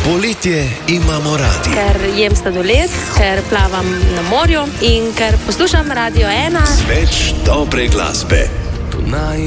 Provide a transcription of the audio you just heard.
Poletje imamo radi. Ker jem sladoled, ker plavam na morju in ker poslušam Radio 1. Več dobre glasbe. Tonight